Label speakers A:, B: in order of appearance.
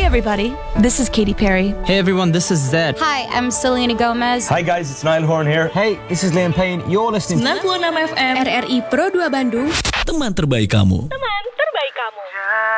A: everybody, this is Katy Perry.
B: Hey everyone, this is Zed.
C: Hi, I'm Selena Gomez.
D: Hi guys, it's Niall Horan here.
E: Hey, this is Liam Payne. You're listening to
A: 96 FM
C: RRI Pro 2 Bandung.
F: Teman terbaik kamu.